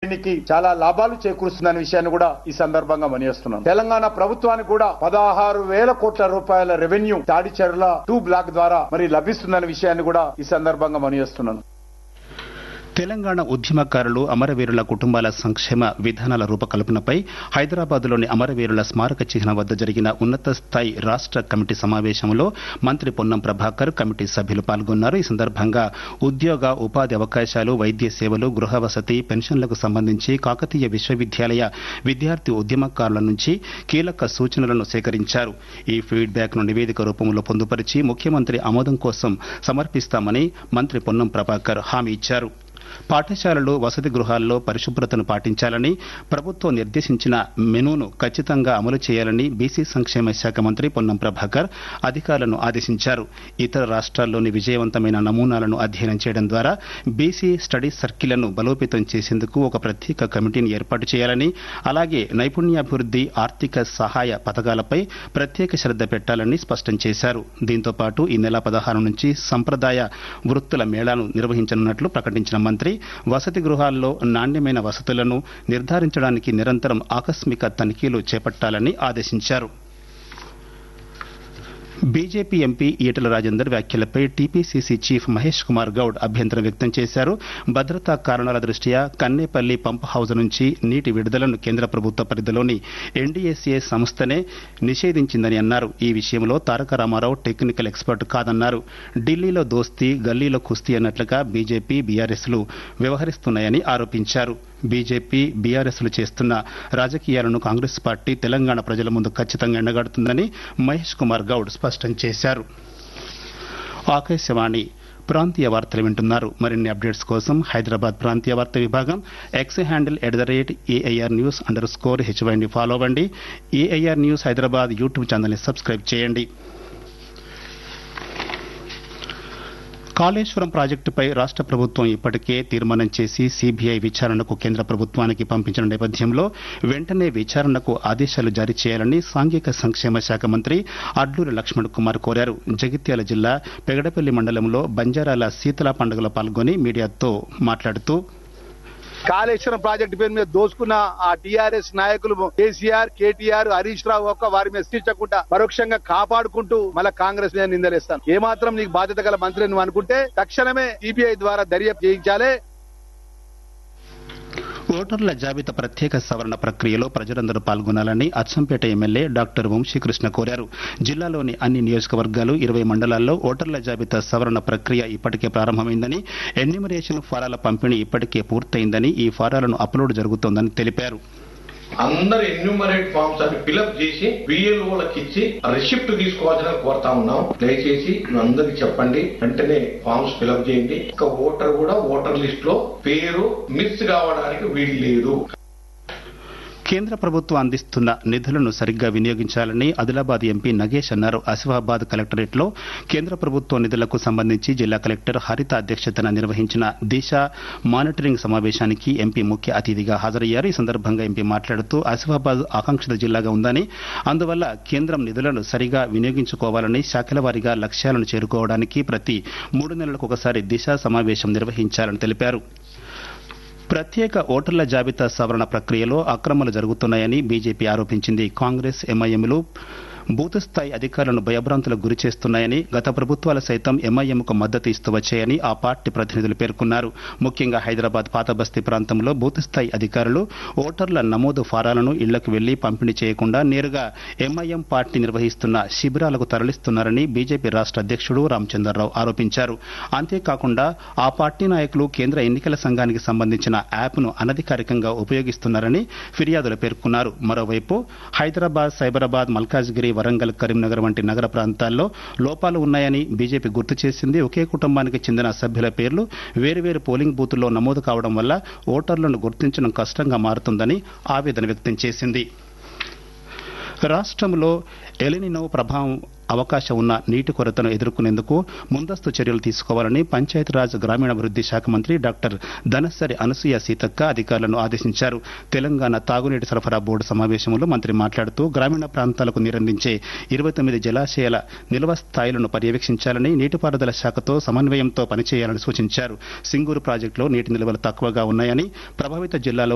దీనికి చాలా లాభాలు చేకూరుస్తుందనే విషయాన్ని కూడా ఈ సందర్భంగా మనయేస్తున్నాను. తెలంగాణ ప్రభుత్వానికి కూడా 16,000 కోట్ల రూపాయల రెవెన్యూ తాడిచెర్ల 2 బ్లాక్ ద్వారా మరి లభిస్తుందనే విషయాన్ని కూడా ఈ సందర్భంగా మనయేస్తున్నాను. తెలంగాణ ఉద్యమకారులు అమరవీరుల కుటుంబాల సంక్షేమ విధానాల రూపకల్పనపై హైదరాబాద్లోని అమరవీరుల స్మారక చిహ్నం వద్ద జరిగిన ఉన్నత స్థాయి రాష్ట్ర కమిటీ సమావేశంలో మంత్రి పొన్నం ప్రభాకర్ కమిటీ సభ్యులు పాల్గొన్నారు. ఈ సందర్భంగా ఉద్యోగ ఉపాధి అవకాశాలు, వైద్య సేవలు, గృహ వసతి, పెన్షన్లకు సంబంధించి కాకతీయ విశ్వవిద్యాలయ విద్యార్థి ఉద్యమకారుల నుంచి కీలక సూచనలను సేకరించారు. ఈ ఫీడ్బ్యాక్ను నివేదిక రూపంలో పొందుపరిచి ముఖ్యమంత్రి ఆమోదం కోసం సమర్పిస్తామని మంత్రి పొన్నం ప్రభాకర్ హామీ ఇచ్చారు. పాఠశాలలు, వసతి గృహాల్లో పరిశుభ్రతను పాటించాలని, ప్రభుత్వం నిర్దేశించిన మెనూను ఖచ్చితంగా అమలు చేయాలని బీసీ సంక్షేమ శాఖ మంత్రి పొన్నం ప్రభాకర్ అధికారులను ఆదేశించారు. ఇతర రాష్ట్రాల్లోని విజయవంతమైన నమూనాలను అధ్యయనం చేయడం ద్వారా బీసీ స్టడీ సర్కిళ్లను బలోపేతం చేసేందుకు ఒక ప్రత్యేక కమిటీని ఏర్పాటు చేయాలని, అలాగే నైపుణ్యాభివృద్ధి, ఆర్థిక సహాయ పథకాలపై ప్రత్యేక శ్రద్ధ పెట్టాలని స్పష్టం చేశారు. దీంతో పాటు ఈ నెల 16 నుంచి సంప్రదాయ వృత్తుల మేళాను నిర్వహించనున్నట్లు ప్రకటించిన మంత్రి వసతి గృహాల్లో నాణ్యమైన వసతులను నిర్ధారించడానికి నిరంతరం ఆకస్మిక తనిఖీలు చేపట్టాలని ఆదేశించారు. బీజేపీ ఎంపీ ఈటెల రాజేందర్ వ్యాఖ్యలపై టీపీసీసీ చీఫ్ మహేష్ కుమార్ గౌడ్ అభ్యంతరం వ్యక్తం చేశారు. భద్రతా కారణాల దృష్ట్యా కన్నేపల్లి పంప్ హౌజ్ నుంచి నీటి విడుదలను కేంద్ర ప్రభుత్వ పరిధిలోని ఎన్డీఎస్ఏ సంస్థనే నిషేధించిందని అన్నారు. ఈ విషయంలో తారక రామారావు టెక్నికల్ ఎక్స్పర్ట్ కాదన్నారు. ఢిల్లీలో దోస్తీ, గల్లీలో కుస్తీ అన్నట్లుగా బీజేపీ, బీఆర్ఎస్లు వ్యవహరిస్తున్నాయని ఆరోపించారు. బీజేపీ, బీఆర్ఎస్లు చేస్తున్న రాజకీయాలను కాంగ్రెస్ పార్టీ తెలంగాణ ప్రజల ముందు ఖచ్చితంగా ఎండగడుతుందని మహేష్ కుమార్ గౌడ్ స్పష్టం చేశారు. ఆకాశవాణి ప్రాంతీయ వార్తలు వింటున్నారు. మరిన్ని అప్డేట్స్ కోసం హైదరాబాద్ ప్రాంతీయ వార్తా విభాగం ఎక్స్ హ్యాండిల్ @AIR News_HYని ఫాలో అవ్వండి. AIR న్యూస్ హైదరాబాద్ యూట్యూబ్ ఛానల్ని సబ్స్క్రైబ్ చేయండి. కాళేశ్వరం ప్రాజెక్టుపై రాష్ట్ర ప్రభుత్వం ఇప్పటికే తీర్మానం చేసి సీబీఐ విచారణకు కేంద్ర ప్రభుత్వానికి పంపించిన నేపథ్యంలో వెంటనే విచారణకు ఆదేశాలు జారీ చేయాలని సాంఘిక సంక్షేమ శాఖ మంత్రి అడ్లూరి లక్ష్మణ్ కుమార్ కోరారు. జగిత్యాల జిల్లా పెగడపల్లి మండలంలో బంజారాల శీతల పండుగలో పాల్గొని మీడియాతో మాట్లాడుతూ, కాళేశ్వరం ప్రాజెక్టు పేరు మీద దోసుకున్న ఆ టీఆర్ఎస్ నాయకులు కేసీఆర్, కేటీఆర్, హరీష్ రావు వారి మీద శిక్షకుండా పరోక్షంగా కాపాడుకుంటూ మళ్ళా కాంగ్రెస్ మీద నిందలేస్తాను. ఏమాత్రం నీకు బాధ్యత గల మంత్రి నువ్వు అనుకుంటే తక్షణమే సిబిఐ ద్వారా దర్యాప్తు చేయించాలి. ఓటర్ల జాబితా ప్రత్యేక సవరణ ప్రక్రియలో ప్రజలందరూ పాల్గొనాలని అచ్చంపేట ఎమ్మెల్యే డాక్టర్ వంశీకృష్ణ కోరారు. జిల్లాలోని అన్ని నియోజకవర్గాలు, 20 మండలాల్లో ఓటర్ల జాబితా సవరణ ప్రక్రియ ఇప్పటికే ప్రారంభమైందని, ఎన్యూమరేషన్ ఫారాల పంపిణీ ఇప్పటికే పూర్తయిందని, ఈ ఫారాలను అప్లోడ్ జరుగుతోందని తెలిపారు. అందరు ఎన్యూమరేట్ ఫామ్స్ అని ఫిలప్ చేసి బిఎల్ఓలకు ఇచ్చి రిసిప్ట్ తీసుకోవాలని కోరుతా ఉన్నాం. దయచేసి అందరికి చెప్పండి, వెంటనే ఫామ్స్ ఫిలప్ చేయండి. ఒక ఓటర్ కూడా ఓటర్ లిస్ట్ లో పేరు మిస్ కావడానికి వీలు లేదు. కేంద్ర ప్రభుత్వం అందిస్తున్న నిధులను సరిగ్గా వినియోగించాలని ఆదిలాబాద్ ఎంపీ నగేష్ అన్నారు. ఆసిఫాబాద్ కలెక్టరేట్లో కేంద్ర ప్రభుత్వ నిధులకు సంబంధించి జిల్లా కలెక్టర్ హరిత అధ్యక్షతన నిర్వహించిన దిశ మానిటరింగ్ సమావేశానికి ఎంపీ ముఖ్య అతిథిగా హాజరయ్యారు. ఈ సందర్భంగా ఎంపీ మాట్లాడుతూ ఆసిఫాబాద్ ఆకాంక్షిత జిల్లాగా ఉందని, అందువల్ల కేంద్రం నిధులను సరిగా వినియోగించుకోవాలని, శాఖల వారీగా లక్ష్యాలను చేరుకోవడానికి ప్రతి 3 నెలలకు ఒకసారి దిశ సమావేశం నిర్వహించాలని తెలిపారు. ప్రత్యేక ఓటర్ల జాబితా సవరణ ప్రక్రియలో అక్రమాలు జరుగుతున్నాయని బీజేపీ ఆరోపించింది. కాంగ్రెస్, ఎంఐఎంలు బూత్ స్థాయి అధికారులను భయభ్రాంతులకు గురి చేస్తున్నాయని, గత ప్రభుత్వాలు సైతం ఎంఐఎంకు మద్దతు ఇస్తూ వచ్చాయని ఆ పార్టీ ప్రతినిధులు పేర్కొన్నారు. ముఖ్యంగా హైదరాబాద్ పాత బస్తీ ప్రాంతంలో బూత్ స్థాయి అధికారులు ఓటర్ల నమోదు ఫారాలను ఇళ్లకు వెళ్లి పంపిణీ చేయకుండా నేరుగా ఎంఐఎం పార్టీ నిర్వహిస్తున్న శిబిరాలకు తరలిస్తున్నారని బీజేపీ రాష్ట్ర అధ్యక్షుడు రామచంద్రరావు ఆరోపించారు. అంతేకాకుండా ఆ పార్టీ నాయకులు కేంద్ర ఎన్నికల సంఘానికి సంబంధించిన యాప్ను అనధికారికంగా ఉపయోగిస్తున్నారని ఫిర్యాదులు పేర్కొన్నారు. మరోవైపు హైదరాబాద్, సైబరాబాద్, మల్కాజ్గిరి, వరంగల్, కరీంనగర్ వంటి నగర ప్రాంతాల్లో లోపాలు ఉన్నాయని బీజేపీ గుర్తు చేసింది. ఒకే కుటుంబానికి చెందిన సభ్యుల పేర్లు వేరువేరు పోలింగ్ బూతుల్లో నమోదు కావడం వల్ల ఓటర్లను గుర్తించడం కష్టంగా మారుతుందని ఆవేదన వ్యక్తం చేసింది. రాష్ట్రంలో ఎలినినో ప్రభావం అవకాశం ఉన్న నీటి కొరతను ఎదుర్కొనేందుకు ముందస్తు చర్యలు తీసుకోవాలని పంచాయతీరాజ్ గ్రామీణాభివృద్ది శాఖ మంత్రి డాక్టర్ ధనసరి అనసూయ సీతక్క అధికారులను ఆదేశించారు. తెలంగాణ తాగునీటి సరఫరా బోర్డు సమావేశంలో మంత్రి మాట్లాడుతూ గ్రామీణ ప్రాంతాలకు నీరందించే 29 జలాశయాల నిల్వ స్థాయిలను పర్యవేక్షించాలని, నీటిపారుదల శాఖతో సమన్వయంతో పనిచేయాలని సూచించారు. సింగూరు ప్రాజెక్టులో నీటి నిల్వలు తక్కువగా ఉన్నాయని, ప్రభావిత జిల్లాలో